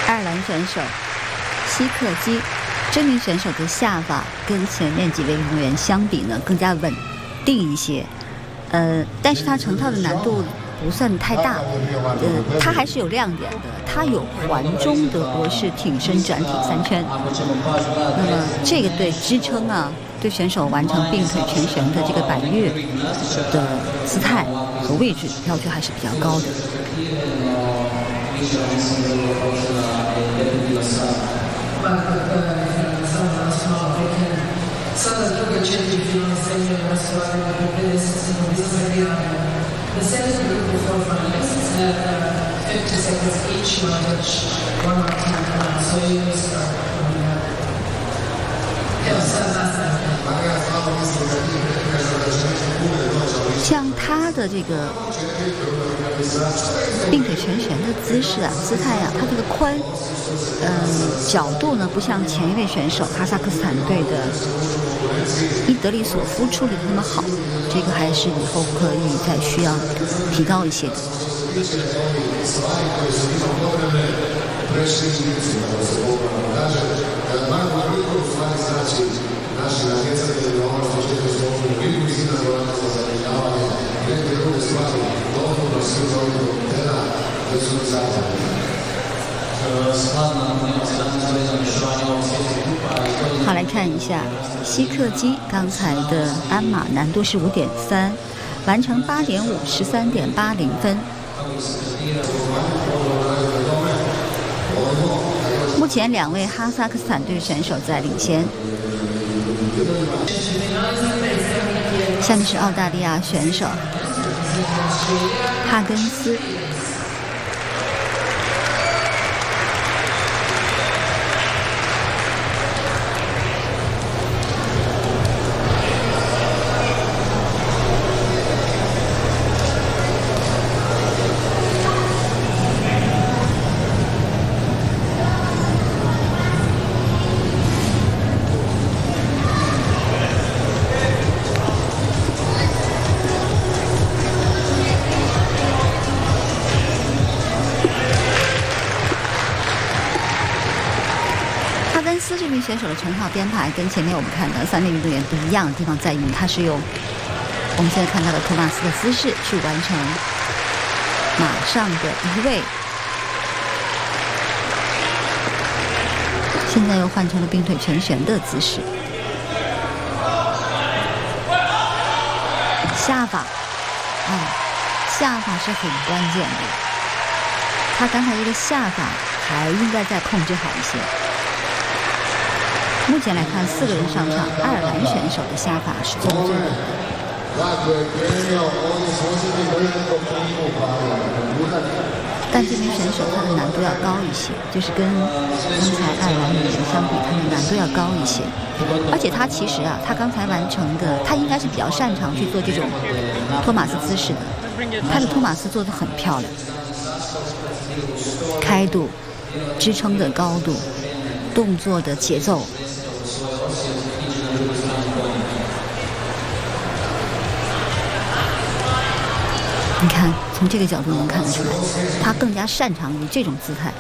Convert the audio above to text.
爱尔兰选手希克基，这名选手的下法跟前面几位运动员相比呢更加稳定一些，但是他成套的难度不算太大，他还是有亮点的，他有环中德国式挺身转体3圈，那么这个对支撑啊，对选手完成并腿全旋的这个板跃的姿态和位置要求还是比较高的。 The second group of 4 finalists have 50 seconds each, one touch, one more time. So you will start when you have it. Yeah, 像他的这个并腿全旋的姿势啊、姿态啊，他这个髋，角度呢，不像前一位选手哈萨克斯坦队的伊德里索夫处理的那么好，这个还是以后可以再需要提高一些的。好，来看一下希克基刚才的鞍马难度是5.3，完成8.5 13.80分。目前2位哈萨克斯坦队选手在领先。下面是澳大利亚选手哈根斯。这名选手的成套编排跟前面我们看到3名运动员不一样的地方在于，他是用我们现在看到的托马斯的姿势去完成马上的移位，现在又换成了并腿全旋的姿势。下法，下法是很关键的，他刚才这个下法还应该再控制好一些。目前来看，4个人上场，爱尔兰选手的下法是做得最稳的。但这名选手他的难度要高一些，就是跟刚才爱尔兰女人相比，他的难度要高一些。而且他其实他刚才完成的，他应该是比较擅长去做这种托马斯姿势的。他的托马斯做得很漂亮，开度、支撑的高度、动作的节奏。你看，从这个角度能看得出来，他更加擅长于这种姿态。